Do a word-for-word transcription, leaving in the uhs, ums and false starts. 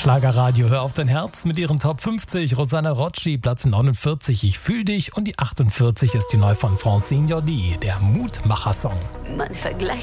Schlagerradio, hör auf dein Herz mit ihren Top fünfzig. Rosanna Rocci, Platz neunundvierzig, Ich fühl dich. Und die achtundvierzig ist die neu von Francine Jordi, der Mutmacher-Song. Man vergleicht